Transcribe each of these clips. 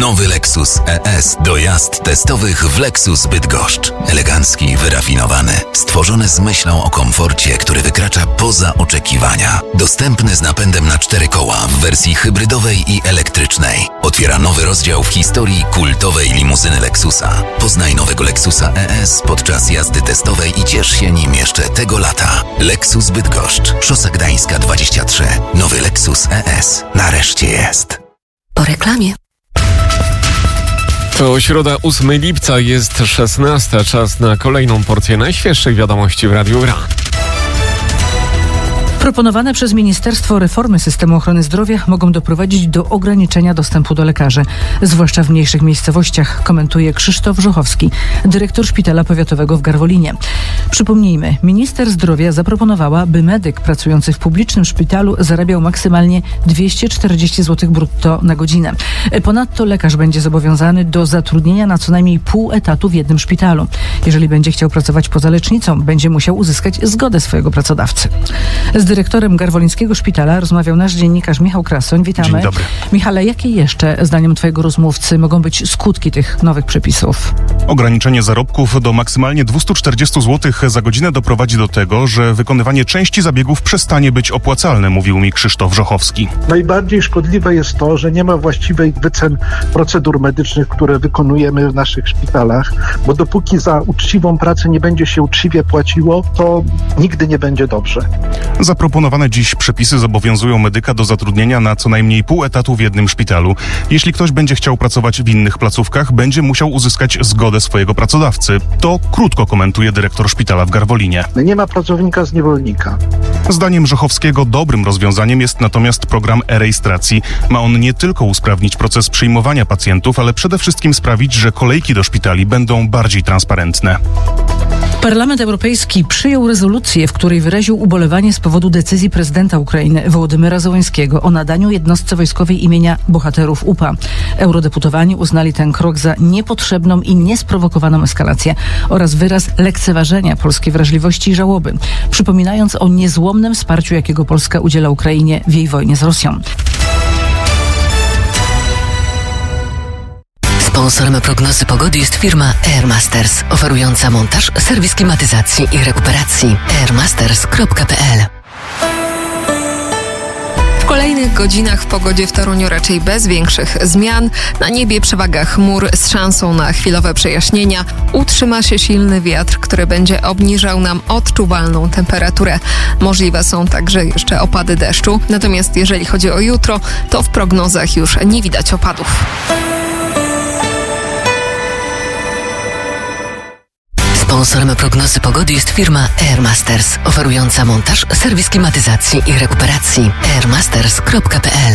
Nowy Lexus ES do jazd testowych w Lexus Bydgoszcz. Elegancki, wyrafinowany, stworzony z myślą o komforcie, który wykracza poza oczekiwania. Dostępny z napędem na 4 koła w wersji hybrydowej i elektrycznej. Otwiera nowy rozdział w historii kultowej limuzyny Lexusa. Poznaj nowego Lexusa ES podczas jazdy testowej i ciesz się nim jeszcze tego lata. Lexus Bydgoszcz, Szosa Gdańska 23. Nowy Lexus ES nareszcie jest. Po reklamie. To środa 8 lipca, jest 16. Czas na kolejną porcję najświeższych wiadomości w Radiu Gra. Proponowane przez Ministerstwo Reformy Systemu Ochrony Zdrowia mogą doprowadzić do ograniczenia dostępu do lekarzy, zwłaszcza w mniejszych miejscowościach, komentuje Krzysztof Żochowski, dyrektor Szpitala Powiatowego w Garwolinie. Przypomnijmy, minister zdrowia zaproponowała, by medyk pracujący w publicznym szpitalu zarabiał maksymalnie 240 zł brutto na godzinę. Ponadto lekarz będzie zobowiązany do zatrudnienia na co najmniej pół etatu w jednym szpitalu. Jeżeli będzie chciał pracować poza lecznicą, będzie musiał uzyskać zgodę swojego pracodawcy. Z dyrektorem Garwolińskiego Szpitala rozmawiał nasz dziennikarz Michał Krasoń. Witamy. Dzień dobry. Michale, jakie jeszcze, zdaniem twojego rozmówcy, mogą być skutki tych nowych przepisów? Ograniczenie zarobków do maksymalnie 240 zł za godzinę doprowadzi do tego, że wykonywanie części zabiegów przestanie być opłacalne, mówił mi Krzysztof Żochowski. Najbardziej szkodliwe jest to, że nie ma właściwej wycen procedur medycznych, które wykonujemy w naszych szpitalach, bo dopóki za uczciwą pracę nie będzie się uczciwie płaciło, to nigdy nie będzie dobrze. Zaproponowane dziś przepisy zobowiązują medyka do zatrudnienia na co najmniej pół etatu w jednym szpitalu. Jeśli ktoś będzie chciał pracować w innych placówkach, będzie musiał uzyskać zgodę swojego pracodawcy. To krótko komentuje dyrektor szpitala w Garwolinie. Nie ma pracownika z niewolnika. Zdaniem Żochowskiego dobrym rozwiązaniem jest natomiast program e-rejestracji. Ma on nie tylko usprawnić proces przyjmowania pacjentów, ale przede wszystkim sprawić, że kolejki do szpitali będą bardziej transparentne. Parlament Europejski przyjął rezolucję, w której wyraził ubolewanie z powodu decyzji prezydenta Ukrainy Wołodymyra Zełenskiego o nadaniu jednostce wojskowej imienia bohaterów UPA. Eurodeputowani uznali ten krok za niepotrzebną i niesprowokowaną eskalację oraz wyraz lekceważenia polskiej wrażliwości i żałoby, przypominając o niezłomnym wsparciu, jakiego Polska udziela Ukrainie w jej wojnie z Rosją. Sponsorem prognozy pogody jest firma Airmasters, oferująca montaż, serwis klimatyzacji i rekuperacji. airmasters.pl. W kolejnych godzinach w pogodzie w Toruniu raczej bez większych zmian. Na niebie przewaga chmur z szansą na chwilowe przejaśnienia. Utrzyma się silny wiatr, który będzie obniżał nam odczuwalną temperaturę. Możliwe są także jeszcze opady deszczu. Natomiast jeżeli chodzi o jutro, to w prognozach już nie widać opadów. Sponsorem prognozy pogody jest firma Airmasters, oferująca montaż, serwis klimatyzacji i rekuperacji. airmasters.pl.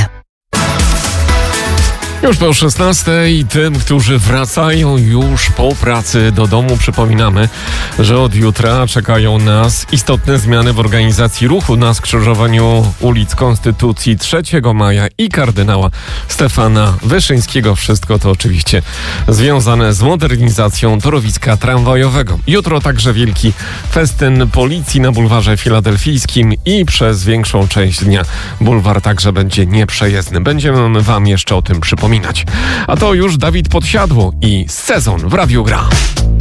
Już po 16 i tym, którzy wracają już po pracy do domu, przypominamy, że od jutra czekają nas istotne zmiany w organizacji ruchu na skrzyżowaniu ulic Konstytucji 3 maja i kardynała Stefana Wyszyńskiego. Wszystko to oczywiście związane z modernizacją torowiska tramwajowego. Jutro także wielki festyn policji na bulwarze filadelfijskim i przez większą część dnia bulwar także będzie nieprzejezdny. Będziemy wam jeszcze o tym przypominać. A to już Dawid Podsiadło i Sezon w Radiu Gra.